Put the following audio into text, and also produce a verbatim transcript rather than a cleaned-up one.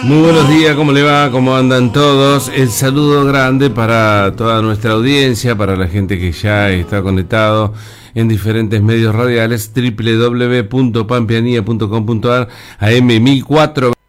Muy buenos días, ¿cómo le va? ¿Cómo andan todos? El saludo grande para toda nuestra audiencia, para la gente que ya está conectado en diferentes medios radiales, doble u doble u doble u punto pampeanía punto com punto ar, A M mil cuatro.